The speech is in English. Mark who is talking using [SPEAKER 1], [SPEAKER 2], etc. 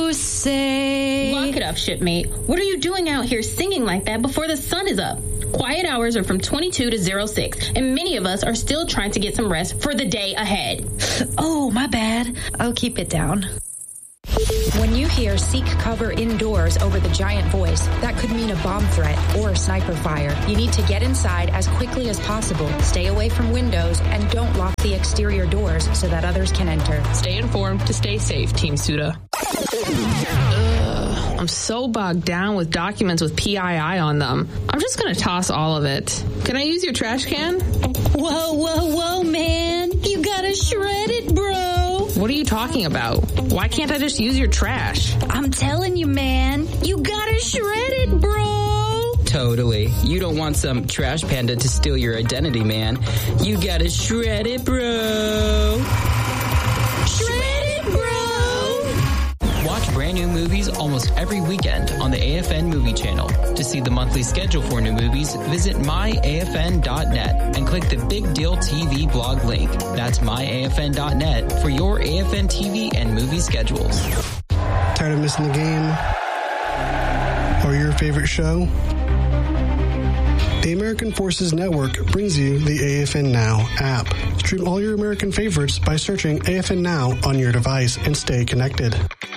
[SPEAKER 1] you say?
[SPEAKER 2] Lock it up, shipmate. What are you doing out here singing like that before the sun is up? Quiet hours are from 22 to 06, and many of us are still trying to get some rest for the day ahead.
[SPEAKER 1] Oh, my bad. I'll keep it down.
[SPEAKER 3] When you hear seek cover indoors over the giant voice, that could mean a bomb threat or sniper fire. You need to get inside as quickly as possible, stay away from windows, and don't lock the exterior doors so that others can enter.
[SPEAKER 4] Stay informed to stay safe, Team Suda. I'm so bogged down with documents with PII on them. I'm just going to toss all of it. Can I use your trash can?
[SPEAKER 5] Whoa, man. You gotta shred it, bro.
[SPEAKER 4] What are you talking about? Why can't I just use your trash?
[SPEAKER 5] I'm telling you, man. You gotta shred it, bro.
[SPEAKER 6] Totally. You don't want some trash panda to steal your identity, man. You gotta shred it, bro.
[SPEAKER 5] Shred it, bro.
[SPEAKER 6] Watch brand new movies almost every weekend on the AFN Movie Channel. To see the monthly schedule for new movies, visit myafn.net and click the Big Deal TV blog link. That's myafn.net for your AFN TV and movie schedules.
[SPEAKER 7] Tired of missing the game? Or your favorite show? The American Forces Network brings you the AFN Now app. Stream all your American favorites by searching AFN Now on your device and stay connected.